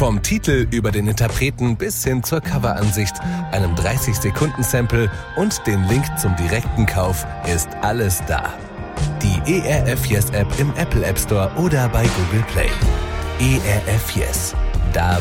Vom Titel über den Interpreten bis hin zur Coveransicht, einem 30-Sekunden-Sample und den Link zum direkten Kauf ist alles da. Die ERF Yes App im Apple App Store oder bei Google Play. ERF Yes. Da